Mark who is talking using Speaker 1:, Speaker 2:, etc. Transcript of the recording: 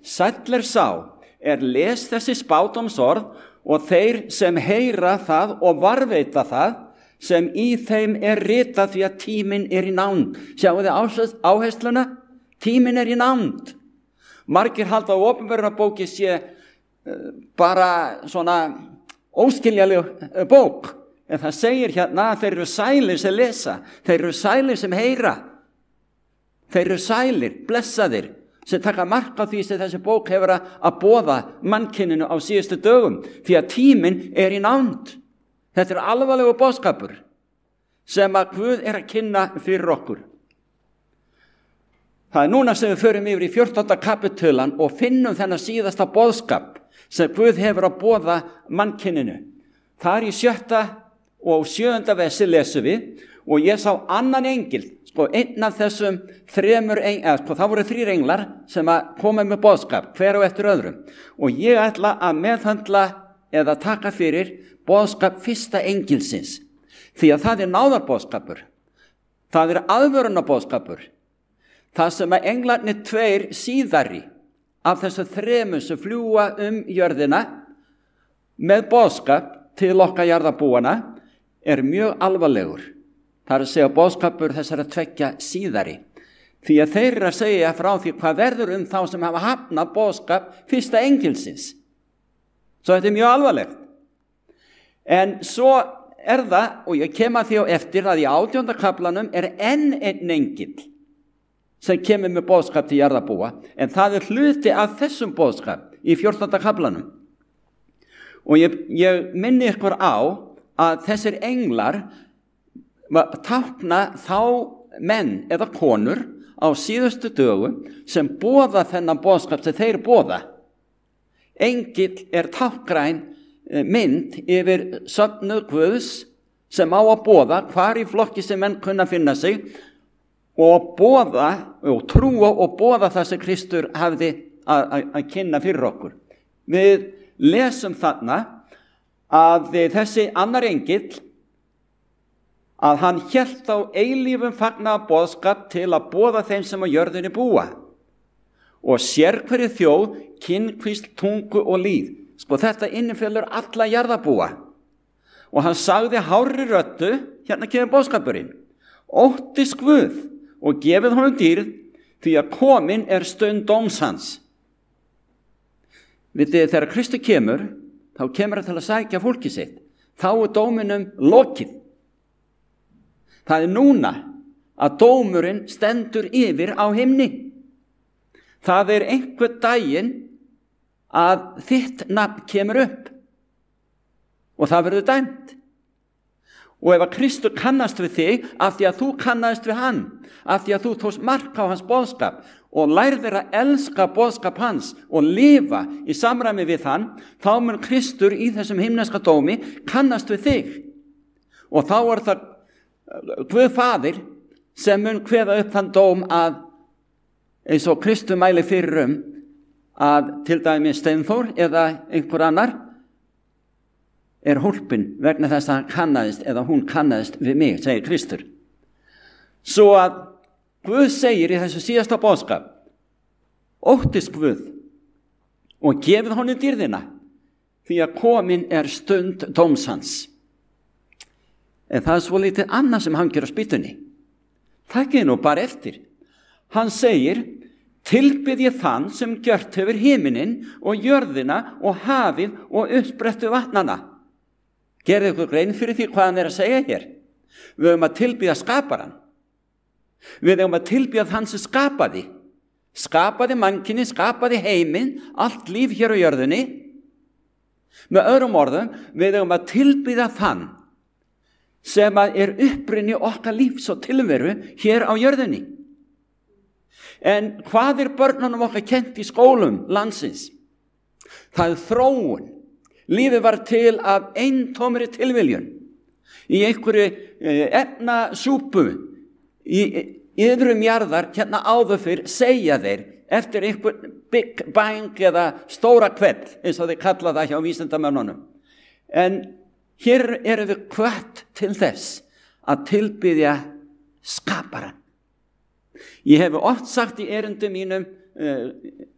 Speaker 1: sæll sá les þessi spádómsorð og þeir sem heyra það og varðveita það sem í þeim ritað því að tíminn í nánd. Sjáu þið áhersluna? Tíminn í nánd. Margir halda að opinberunarbóki sé bara svona óskiljanleg bók. En það segir hérna að þeir eru sælir sem lesa. Þeir eru sælir sem heyra. Þeir eru sælir, blessaðir, sem taka mark á því sem þessi bók hefur að boða mannkyninu á síðustu dögum. Því að tíminn í nánd. Þetta alvarlegur boðskapur sem að Guð að kynna fyrir okkur. Það núna sem við förum yfir í 14. kapitulan og finnum þennan síðasta boðskap sem Guð hefur að boða mannkyninu. Það í 7. og 7. versi lesum við og ég sá annan engil, einn af þessum það voru 3 englar sem að koma með boðskap, hver og eftir öðrum. Og ég ætla að meðhöndla eða taka fyrir boðskap fyrsta engilsins, því að það náðarboðskapur, það aðvörunarboðskapur, það sem að englarnir 2 síðari af þessu 3 sem fljúga jörðina með boðskap til okkar jarðarbúana mjög alvarlegur. Það að segja boðskapur þessara 2 síðari, því að þeir að segja frá því hvað verður þá sem hafa hafnað boðskap fyrsta engilsins. Svo þetta mjög alvarlegt. En svo það, og ég kem að því á eftir, að í 18. kaplanum enn einn engil sem kemur með boðskap til jarðarbúa, en það hluti af þessum boðskap í 14. kaplanum. Og ég minni ykkur á að þessir englar tákna þá menn eða konur á síðustu dögum sem boða þennan boðskap sem þeir boða. Engill tákgræn mynd yfir söfnuð Guðs sem á að boða hvar í flokki sem menn kunna finna sig og boða og trúa og boða það sem Kristur hafði að kynna fyrir okkur. Við lesum þarna að þessi annar engill að hann hélt á eilífum fagnaðar boðskap til að boða þeim sem á jörðinni búa og sérhverju þjóð, kynnkvísl, tungu og líð. Þetta innifelur alla jarðarbúa. Og hann sagði hárri röddu, hérna kemur boðskapurinn: óttist Guð og gefið honum dýrð, því að komin stund dóms hans. Vitið, þegar Kristur kemur, þá kemur hann til að sækja fólkið sitt. Þá dóminum lokið. Það núna að dómurinn stendur yfir á himni. Það einhver daginn að þitt nafn kemur upp og það verður dæmt. Og ef að Kristur kannast við þig af því að þú kannast við hann, af því að þú tókst mark á hans boðskap og lærðir að elska boðskap hans og lifa í samræmi við hann, þá mun Kristur í þessum himneska dómi kannast við þig. Og þá það Guð faðir sem mun kveða upp þann dóm að eins og Kristur mæli fyrir að til dæmis Steinþór eða einhver annar hólpinn vegna þess að hann kannaðist eða hún kannaðist við mig, segir Kristur. Svo að Guð segir í þessu síðasta boðskap: óttist Guð og gefið honum dýrðina, því að komin stund dóms hans. En það svo lítið annað sem hann gerir á spýtunni. Takkið nú bara eftir. Hann segir: tilbið ég þann sem gjört hefur himininn og jörðina og hafið og uppsprettu vatnana. Gerðu ykkur grein fyrir því hvað hann að segja hér. Við höfum að tilbýða skaparann. Við höfum að tilbýða þann sem skapaði mannkyni, skapaði heiminn, allt líf hér á jörðinni. Með öðrum orðum, við höfum að tilbýða þann sem upprunni okkar lífs og tilveru hér á jörðinni. En hvað börnunum okkar kennt í skólum landsins? Það þróun. Lífið var til af eintómri tilviljun. Í einhverju efnasúpu í iðrum jarðar hérna áður fyrr segja þeir eftir einhver Big Bang eða stóra kveld, eins og þeir kalla það hjá vísindamönnunum. En hér við hvött til þess að tilbiðja skaparann. Ég hef oft sagt í erindum mínum